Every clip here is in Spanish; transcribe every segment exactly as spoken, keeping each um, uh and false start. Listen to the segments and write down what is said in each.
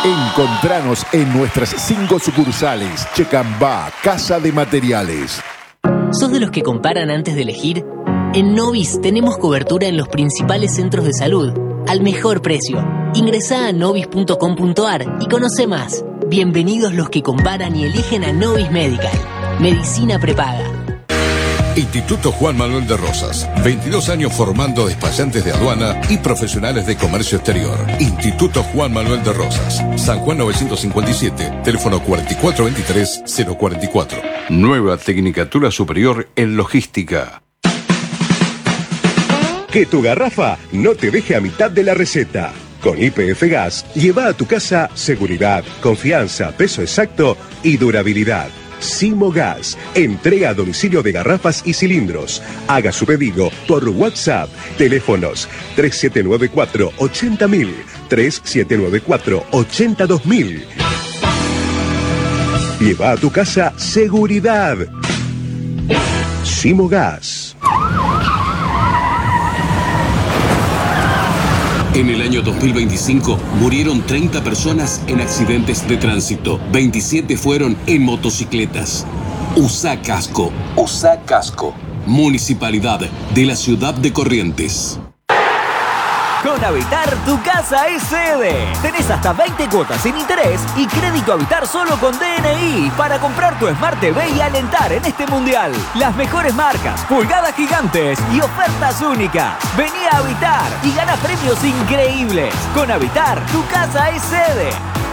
Encontranos en nuestras cinco sucursales. Checambá, Casa de Materiales. ¿Sos de los que comparan antes de elegir? En Novis tenemos cobertura en los principales centros de salud, al mejor precio. Ingresá a novis punto com punto ar y conoce más. Bienvenidos los que comparan y eligen a Novis Medical. Medicina prepaga. Instituto Juan Manuel de Rosas. veintidós años formando despachantes de aduana y profesionales de comercio exterior. Instituto Juan Manuel de Rosas. San Juan novecientos cincuenta y siete. Teléfono cuatro cuatro dos tres cero cuatro cuatro. Nueva Tecnicatura Superior en Logística. Que tu garrafa no te deje a mitad de la receta. Con Y P F Gas, lleva a tu casa seguridad, confianza, peso exacto y durabilidad. Simo Gas, entrega a domicilio de garrafas y cilindros. Haga su pedido por WhatsApp. Teléfonos tres siete nueve cuatro ochenta mil, tres siete nueve cuatro ochenta dos mil. Lleva a tu casa seguridad. Simo Gas. En el año dos mil veinticinco murieron treinta personas en accidentes de tránsito. veintisiete fueron en motocicletas. Usa casco. Usa casco. Municipalidad de la Ciudad de Corrientes. Con Habitar, tu casa es sede. Tenés hasta veinte cuotas sin interés y crédito Habitar solo con D N I para comprar tu Smart T V y alentar en este mundial. Las mejores marcas, pulgadas gigantes y ofertas únicas. Vení a Habitar y gana premios increíbles. Con Habitar, tu casa es sede.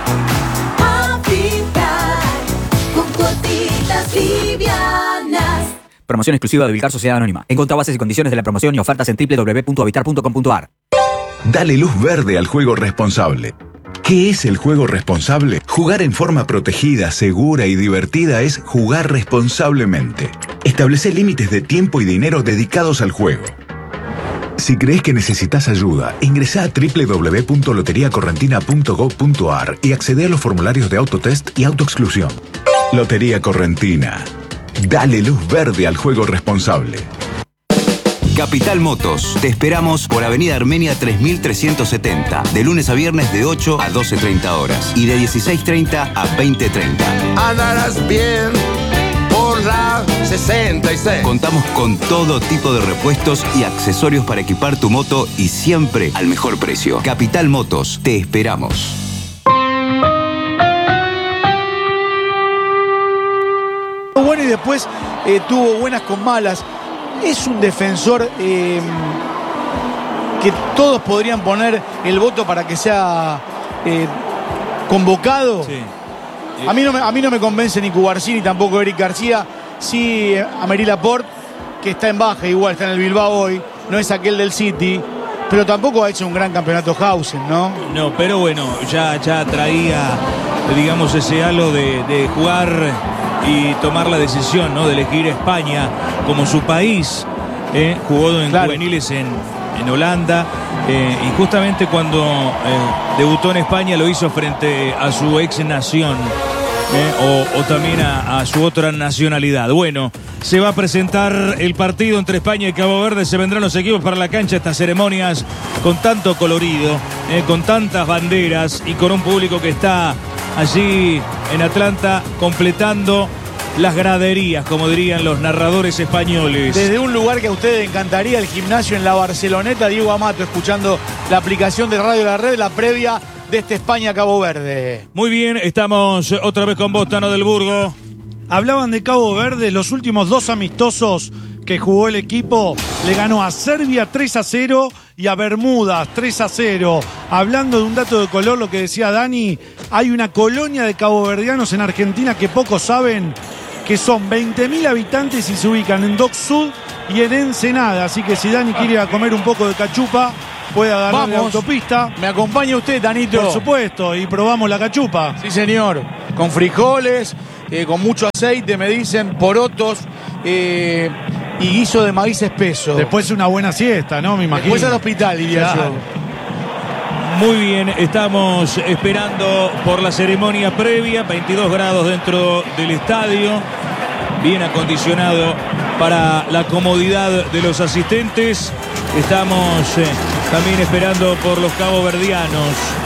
Habitar, con cuotitas livianas. Promoción exclusiva de Vilcar Sociedad Anónima. Encontrá bases y condiciones de la promoción y ofertas en doble u doble u doble u punto habitar punto com punto ar. Dale luz verde al juego responsable. ¿Qué es el juego responsable? Jugar en forma protegida, segura y divertida es jugar responsablemente. Establece límites de tiempo y dinero dedicados al juego. Si crees que necesitas ayuda, ingresá a doble u doble u doble u punto lotería correntina punto gob punto ar y accede a los formularios de autotest y autoexclusión. Lotería Correntina. Dale luz verde al juego responsable. Capital Motos. Te esperamos por Avenida Armenia tres mil trescientos setenta. De lunes a viernes de ocho a doce treinta horas. Y de dieciséis treinta a veinte treinta. Andarás bien por la sesenta y seis. Contamos con todo tipo de repuestos y accesorios para equipar tu moto y siempre al mejor precio. Capital Motos. Te esperamos. Bueno, y después eh, tuvo buenas con malas. Es un defensor eh, que todos podrían poner el voto para que sea eh, convocado. Sí. A mí, no me, a mí no me convence ni Cubarsí ni tampoco Eric García. Sí, Amery Laporte, que está en baja, igual está en el Bilbao hoy. No es aquel del City, pero tampoco ha hecho un gran campeonato Hausen, ¿no? No, pero bueno, ya, ya traía, digamos, ese halo de, de jugar y tomar la decisión, ¿no?, de elegir España como su país. eh, jugó en claro. juveniles en, en Holanda eh, y justamente cuando eh, debutó en España lo hizo frente a su ex nación eh, o, o también a, a su otra nacionalidad. Bueno, se va a presentar el partido entre España y Cabo Verde. Se vendrán los equipos para la cancha. Estas ceremonias con tanto colorido, eh, con tantas banderas y con un público que está allí en Atlanta completando las graderías, como dirían los narradores españoles. Desde un lugar que a ustedes encantaría, el gimnasio en la Barceloneta, Diego Amato, escuchando la aplicación de Radio La Red, la previa de este España-Cabo Verde. Muy bien, estamos otra vez con vos, Tano del Burgo. Hablaban de Cabo Verde, los últimos dos amistosos que jugó el equipo, le ganó a Serbia tres a cero y a Bermudas tres a cero. Hablando de un dato de color, lo que decía Dani, hay una colonia de caboverdianos en Argentina que pocos saben, que son veinte mil habitantes y se ubican en Dock Sud y en Ensenada. Así que si Dani quiere ir a comer un poco de cachupa, puede agarrar la autopista. ¿Me acompaña usted, Danito? Por supuesto, y probamos la cachupa. Sí, señor. Con frijoles, eh, con mucho aceite, me dicen, porotos eh, y guiso de maíz espeso. Después una buena siesta, ¿no? Me imagino. Después al hospital, diría claro. yo. Muy bien, estamos esperando por la ceremonia previa, veintidós grados dentro del estadio, bien acondicionado para la comodidad de los asistentes. Estamos eh, también esperando por los caboverdianos.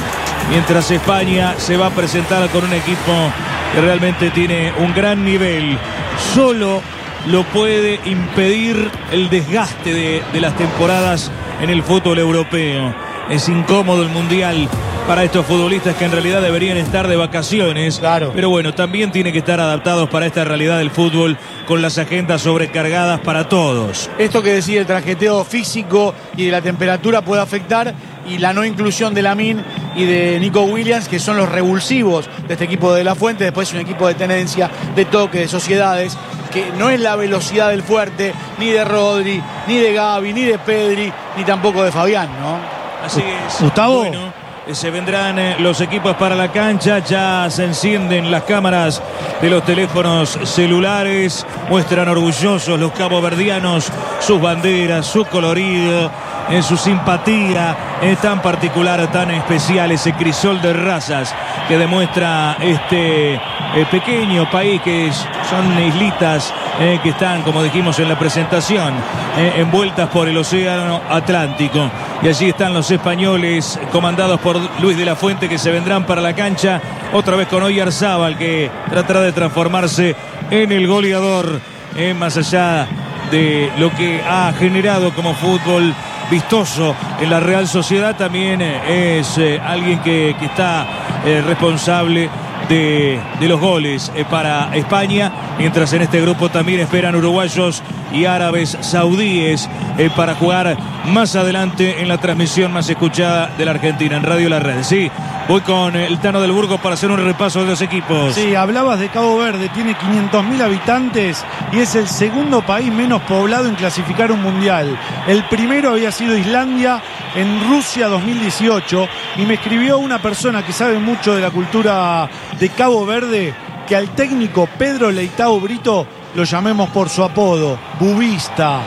mientras España se va a presentar con un equipo que realmente tiene un gran nivel. Solo lo puede impedir el desgaste de, de las temporadas en el fútbol europeo. Es incómodo el Mundial para estos futbolistas que en realidad deberían estar de vacaciones. Claro. Pero bueno, también tienen que estar adaptados para esta realidad del fútbol con las agendas sobrecargadas para todos. Esto que decía el trajeteo físico y de la temperatura puede afectar, y la no inclusión de Lamine y de Nico Williams, que son los revulsivos de este equipo de La Fuente. Después un equipo de tenencia, de toque, de sociedades, que no es la velocidad del fuerte, ni de Rodri, ni de Gavi, ni de Pedri, ni tampoco de Fabián, ¿no? Así es. Gustavo. Bueno, se vendrán eh, los equipos para la cancha. Ya se encienden las cámaras de los teléfonos celulares. Muestran orgullosos los caboverdianos sus banderas, su colorido, en su simpatía eh, tan particular, tan especial, ese crisol de razas que demuestra este eh, pequeño país, que es, son islitas eh, que están, como dijimos en la presentación, eh, envueltas por el océano Atlántico. Y allí están los españoles, comandados por Luis de la Fuente, que se vendrán para la cancha, otra vez con Oyarzábal, que tratará de transformarse en el goleador, eh, más allá de lo que ha generado como fútbol vistoso en la Real Sociedad. También eh, es eh, alguien que, que está eh, responsable de, de los goles eh, para España, mientras en este grupo también esperan uruguayos y árabes saudíes eh, para jugar más adelante en la transmisión más escuchada de la Argentina en Radio La Red. Sí, voy con el Tano del Burgo para hacer un repaso de los equipos. Sí, hablabas de Cabo Verde, tiene quinientos mil habitantes y es el segundo país menos poblado en clasificar un mundial. El primero había sido Islandia en Rusia dos mil dieciocho, y me escribió una persona que sabe mucho de la cultura de Cabo Verde que al técnico Pedro Leitao Brito lo llamemos por su apodo, Bubista.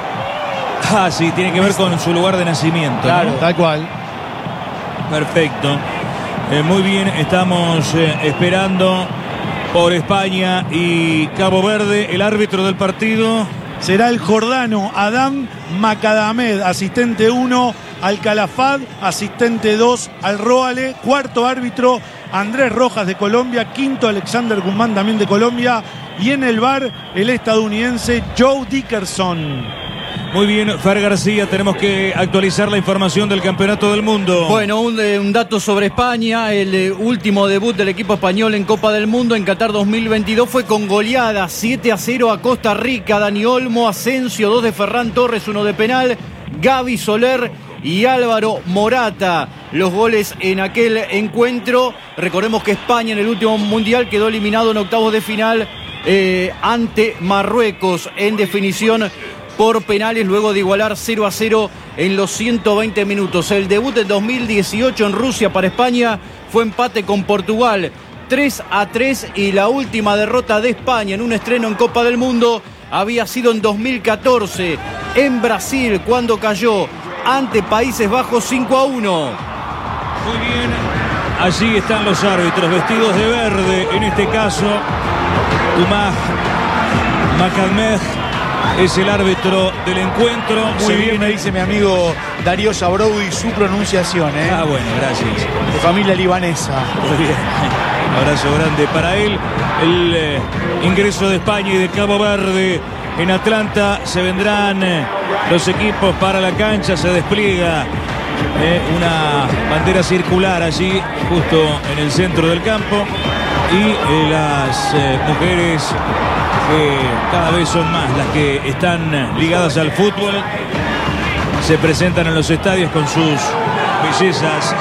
Ah, sí, tiene que ver con su lugar de nacimiento. Claro, ¿no? tal cual. Perfecto. Eh, muy bien, estamos eh, esperando por España y Cabo Verde. El árbitro del partido será el jordano Adam Macadamed, asistente uno, Al Calafat, asistente dos, Al Roale, cuarto árbitro Andrés Rojas de Colombia, quinto Alexander Guzmán también de Colombia, y en el V A R el estadounidense Joe Dickerson. Muy bien, Fer García, tenemos que actualizar la información del Campeonato del Mundo. Bueno, un, un dato sobre España. El eh, último debut del equipo español en Copa del Mundo en Qatar dos mil veintidós fue con goleada siete a cero a Costa Rica. Dani Olmo, Asensio, dos de Ferran Torres, uno de penal, Gaby Soler y Álvaro Morata. Los goles en aquel encuentro. Recordemos que España en el último mundial quedó eliminado en octavos de final eh, ante Marruecos en definición por penales, luego de igualar cero a cero en los ciento veinte minutos. El debut del dos mil dieciocho en Rusia para España fue empate con Portugal, tres a tres, y la última derrota de España en un estreno en Copa del Mundo había sido en dos mil catorce en Brasil, cuando cayó ante Países Bajos cinco a uno. Muy bien, allí están los árbitros vestidos de verde, en este caso Umar Macadmed es el árbitro del encuentro. Muy Se bien, viene... me dice mi amigo Darío Sabrou y su pronunciación, ¿eh? Ah, bueno, gracias. De familia libanesa. Muy bien. Un abrazo grande para él. El eh, ingreso de España y de Cabo Verde en Atlanta. Se vendrán eh, los equipos para la cancha. Se despliega eh, una bandera circular allí, justo en el centro del campo. Y eh, las eh, mujeres, que cada vez son más las que están ligadas al fútbol, se presentan en los estadios con sus bellezas.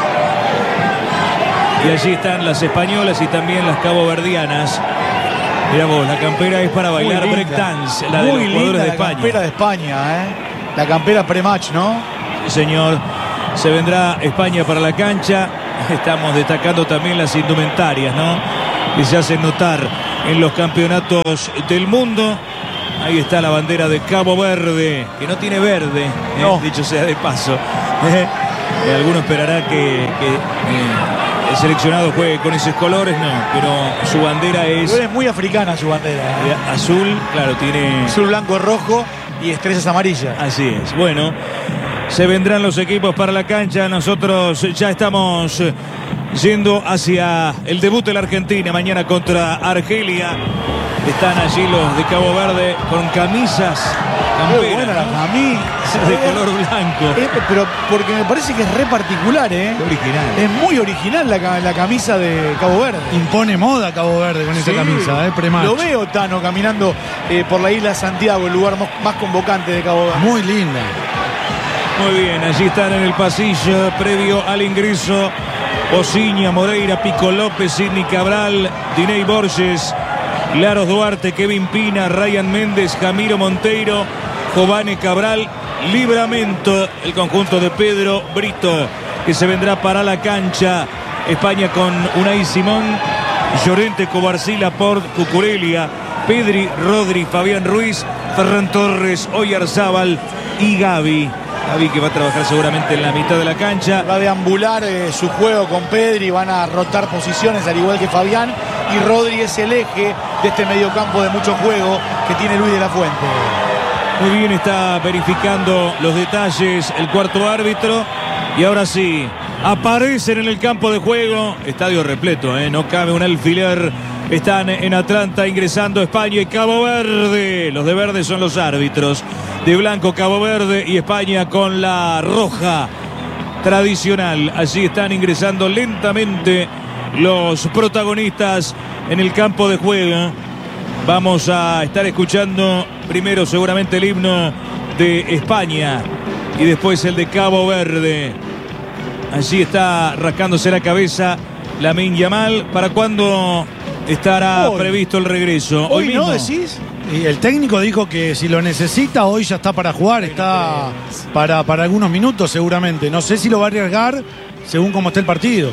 Y allí están las españolas y también las caboverdianas. Mirá vos, la campera es para bailar breakdance, la de Muy los jugadores linda de la España. campera de España, ¿eh? La campera pre-match, ¿no? Sí, señor. Se vendrá España para la cancha. Estamos destacando también las indumentarias, ¿no?, que se hacen notar en los campeonatos del mundo. Ahí está la bandera de Cabo Verde, que no tiene verde, no. eh, dicho sea de paso. Eh, eh, alguno esperará que, que eh, el seleccionado juegue con esos colores, no, pero su bandera es... Pero es muy africana su bandera, ¿eh? eh, azul, claro, tiene... Azul, blanco, rojo y estrellas amarillas. Así es. Bueno, se vendrán los equipos para la cancha. Nosotros ya estamos yendo hacia el debut de la Argentina mañana contra Argelia. Están allí los de Cabo Verde con camisas Muy buena la camisa de color blanco. Eh, pero porque me parece que es re particular, ¿eh? Original. Es muy original la, la camisa de Cabo Verde. Impone moda Cabo Verde con Sí. esa camisa, ¿eh? Pre-match. Lo veo, Tano, caminando eh, por la isla de Santiago, el lugar más, más convocante de Cabo Verde. Muy linda. Muy bien, allí están en el pasillo previo al ingreso Osiña, Moreira, Pico López, Sidney Cabral, Diney Borges, Laros Duarte, Kevin Pina, Ryan Méndez, Jamiro Monteiro, Jovane Cabral, Libramento, el conjunto de Pedro Brito, que se vendrá para la cancha. España con Unai Simón, Llorente, Cobarsí, Laporte, Cucurelia, Pedri, Rodri, Fabián Ruiz, Ferran Torres, Oyarzábal y Gavi. Gavi que va a trabajar seguramente en la mitad de la cancha. Va a deambular eh, su juego con Pedri, van a rotar posiciones al igual que Fabián. Y Rodri es el eje de este mediocampo de mucho juego que tiene Luis de la Fuente. Muy bien, está verificando los detalles el cuarto árbitro. Y ahora sí, aparecen en el campo de juego. Estadio repleto, ¿eh? No cabe un alfiler. Están en Atlanta ingresando España y Cabo Verde. Los de verde son los árbitros. De blanco Cabo Verde y España con la roja tradicional. Allí están ingresando lentamente los protagonistas en el campo de juego. Vamos a estar escuchando primero seguramente el himno de España y después el de Cabo Verde. Allí está rascándose la cabeza Lamine Yamal. ¿Para cuándo estará Hoy. previsto el regreso? Hoy, mismo. ¿no decís? Y el técnico dijo que si lo necesita, hoy ya está para jugar, está para, para algunos minutos seguramente. No sé si lo va a arriesgar según cómo esté el partido.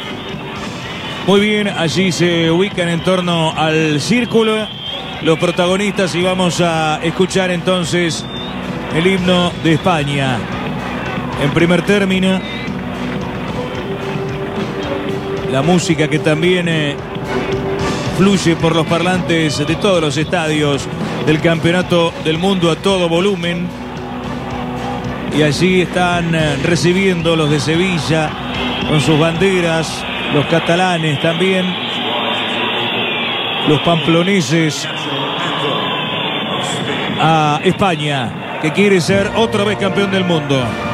Muy bien, allí se ubican en torno al círculo los protagonistas y vamos a escuchar entonces el himno de España. En primer término, la música que también eh, fluye por los parlantes de todos los estadios del Campeonato del Mundo a todo volumen. Y allí están eh, recibiendo los de Sevilla con sus banderas, los catalanes también, los pamploneses, a España, que quiere ser otra vez campeón del mundo.